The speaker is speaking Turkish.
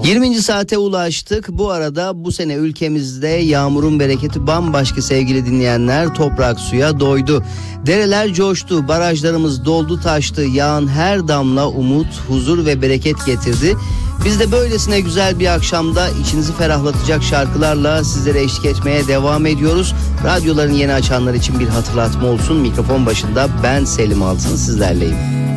20. saate ulaştık. Bu arada bu sene ülkemizde yağmurun bereketi bambaşka sevgili dinleyenler. Toprak suya doydu. Dereler coştu, barajlarımız doldu taştı. Yağan her damla umut, huzur ve bereket getirdi. Biz de böylesine güzel bir akşamda içinizi ferahlatacak şarkılarla sizlere eşlik etmeye devam ediyoruz. Radyoların yeni açanlar için bir hatırlatma olsun. Mikrofon başında ben Selim Altın sizlerleyim.